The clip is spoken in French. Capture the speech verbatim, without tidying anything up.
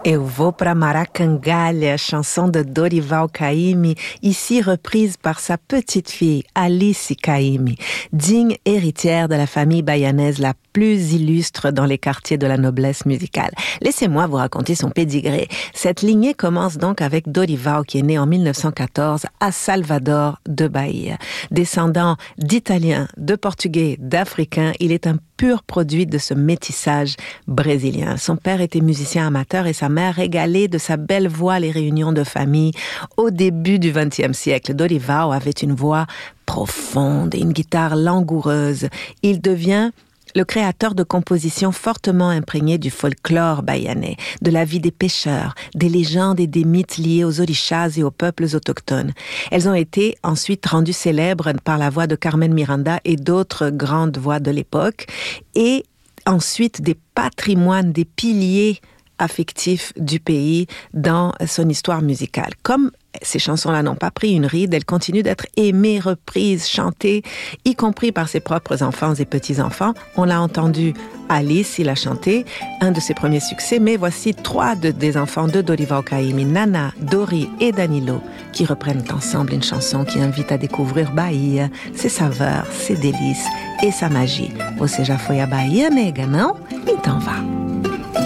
Eu vou pra Maracangalha, chanson de Dorival Caymmi, ici reprise par sa petite fille Alice Caymmi, digne héritière de la famille bayanaise la plus illustre dans les quartiers de la noblesse musicale. Laissez-moi vous raconter son pédigré. Cette lignée commence donc avec Dorival qui est né en mille neuf cent quatorze à Salvador de Bahia. Descendant d'Italiens, de Portugais, d'Africains, il est un pur produit de ce métissage brésilien. Son père était musicien amateur et sa mère régalait de sa belle voix les réunions de famille. Au début du vingtième siècle, Dorival avait une voix profonde et une guitare langoureuse. Il devient le créateur de compositions fortement imprégnées du folklore bahianais, de la vie des pêcheurs, des légendes et des mythes liés aux orishas et aux peuples autochtones. Elles ont été ensuite rendues célèbres par la voix de Carmen Miranda et d'autres grandes voix de l'époque, et ensuite des patrimoines, des piliers affectifs du pays dans son histoire musicale. Comme ces chansons-là n'ont pas pris une ride, elles continuent d'être aimées, reprises, chantées, y compris par ses propres enfants et petits-enfants. On l'a entendu, Alice, il a chanté, un de ses premiers succès, mais voici trois de, des enfants de Dorival Caymmi, Nana, Dori et Danilo, qui reprennent ensemble une chanson qui invite à découvrir Bahia, ses saveurs, ses délices et sa magie. Você já foi à Bahia, nega, não? Então vá.